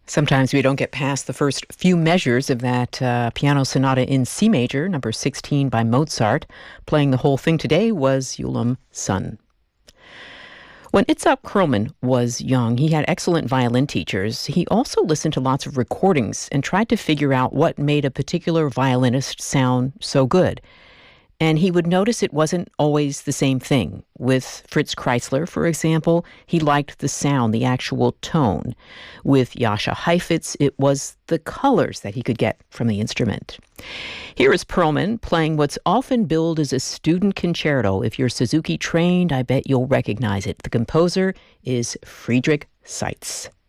Sometimes we don't get past the first few measures of that piano sonata in C major, number 16 by Mozart. Playing the whole thing today was Ulam Sun. When Itzhak Perlman was young, he had excellent violin teachers. He also listened to lots of recordings and tried to figure out what made a particular violinist sound so good. And he would notice it wasn't always the same thing. With Fritz Kreisler, for example, he liked the sound, the actual tone. With Jascha Heifetz, it was the colors that he could get from the instrument. Here is Perlman playing what's often billed as a student concerto. If you're Suzuki trained, I bet you'll recognize it. The composer is Friedrich Seitz.